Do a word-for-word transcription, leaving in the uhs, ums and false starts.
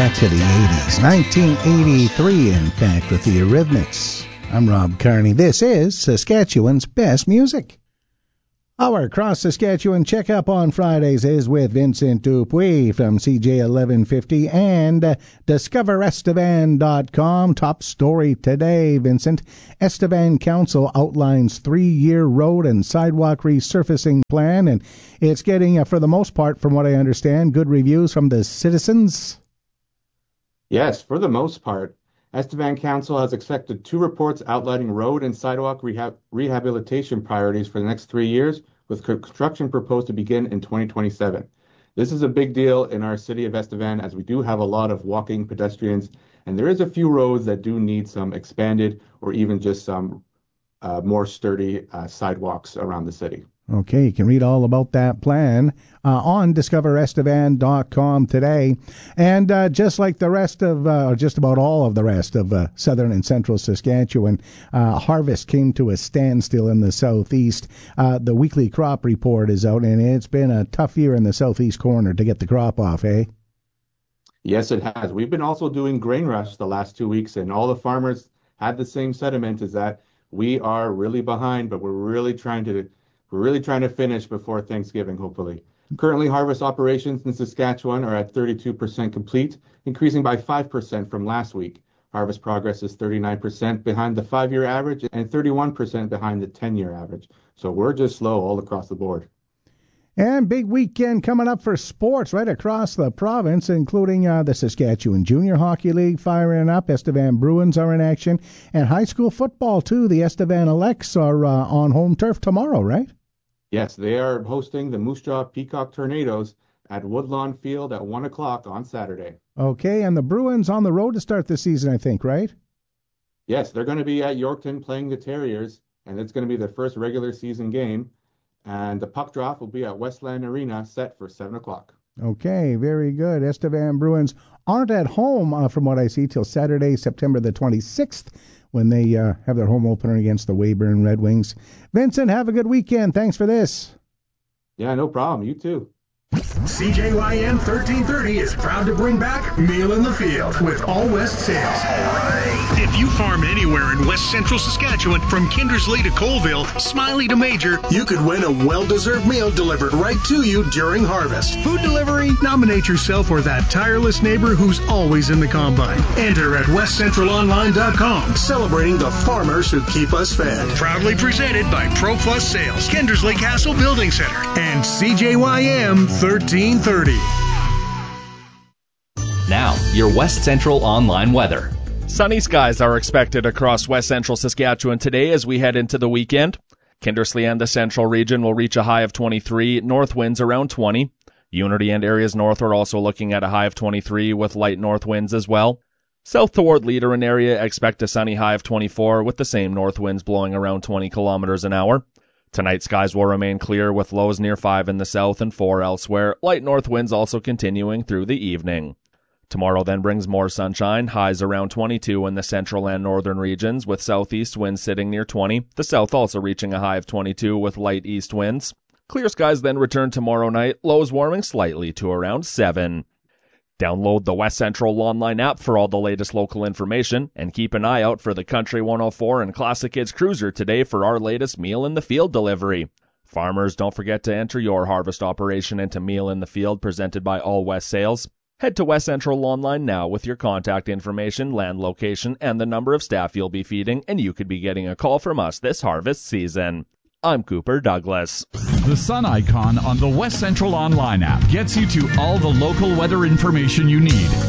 back to the eighties, nineteen eighty-three, in fact, with the Eurythmics. I'm Rob Carney. This is Saskatchewan's best music. Our Cross Saskatchewan checkup on Fridays is with Vincent Dupuis from C J eleven fifty and uh, discover estevan dot com. Top story today, Vincent. Estevan Council outlines three-year road and sidewalk resurfacing plan, and it's getting, uh, for the most part, from what I understand, good reviews from the citizens. Yes, for the most part. Estevan Council has accepted two reports outlining road and sidewalk rehab rehabilitation priorities for the next three years, with construction proposed to begin in twenty twenty-seven. This is a big deal in our city of Estevan, as we do have a lot of walking pedestrians, and there is a few roads that do need some expanded or even just some uh, more sturdy uh, sidewalks around the city. Okay, you can read all about that plan uh, on discover estevan dot com today. And uh, just like the rest of, uh, or just about all of the rest of uh, southern and central Saskatchewan, uh, harvest came to a standstill in the southeast. Uh, the weekly crop report is out, and it's been a tough year in the southeast corner to get the crop off, eh? Yes, it has. We've been also doing grain rush the last two weeks, and all the farmers had the same sentiment, is that we are really behind, but we're really trying to We're really trying to finish before Thanksgiving, hopefully. Currently, harvest operations in Saskatchewan are at thirty-two percent complete, increasing by five percent from last week. Harvest progress is thirty-nine percent behind the five-year average and thirty-one percent behind the ten-year average. So we're just slow all across the board. And big weekend coming up for sports right across the province, including uh, the Saskatchewan Junior Hockey League firing up. Estevan Bruins are in action. And high school football, too. The Estevan Elects are uh, on home turf tomorrow, right? Yes, they are hosting the Moose Jaw Peacock Tornadoes at Woodlawn Field at one o'clock on Saturday. Okay, and the Bruins on the road to start the season, I think, right? Yes, they're going to be at Yorkton playing the Terriers, and it's going to be their first regular season game. And the puck drop will be at Westland Arena, set for seven o'clock. Okay, very good. Estevan Bruins aren't at home, uh, from what I see, till Saturday, September the twenty-sixth, when they uh, have their home opener against the Weyburn Red Wings. Vincent, have a good weekend. Thanks for this. Yeah, no problem. You too. C J Y M thirteen thirty is proud to bring back Meal in the Field with All West Sales. All right. If you farm anywhere in West Central Saskatchewan, from Kindersley to Colville, Smiley to Major, you could win a well-deserved meal delivered right to you during harvest. Food delivery? Nominate yourself or that tireless neighbor who's always in the combine. Enter at west central online dot com. Celebrating the farmers who keep us fed. Proudly presented by ProPlus Sales, Kindersley Castle Building Center, and C J Y M thirteen thirty. Now, your West Central online weather. Sunny skies are expected across West Central Saskatchewan today as we head into the weekend. Kindersley and the Central region will reach a high of twenty-three, north winds around twenty. Unity and areas north are also looking at a high of twenty-three with light north winds as well. South toward Leader and area expect a sunny high of twenty-four with the same north winds blowing around twenty kilometers an hour. Tonight, skies will remain clear with lows near five in the south and four elsewhere. Light north winds also continuing through the evening. Tomorrow then brings more sunshine, highs around twenty-two in the central and northern regions, with southeast winds sitting near twenty. The south also reaching a high of twenty-two with light east winds. Clear skies then return tomorrow night, lows warming slightly to around seven. Download the West Central online app for all the latest local information, and keep an eye out for the Country one oh four and Classic Kids Cruiser today for our latest Meal in the Field delivery. Farmers, don't forget to enter your harvest operation into Meal in the Field presented by All West Sales. Head to West Central Online now with your contact information, land location, and the number of staff you'll be feeding, and you could be getting a call from us this harvest season. I'm Cooper Douglas. The sun icon on the West Central Online app gets you to all the local weather information you need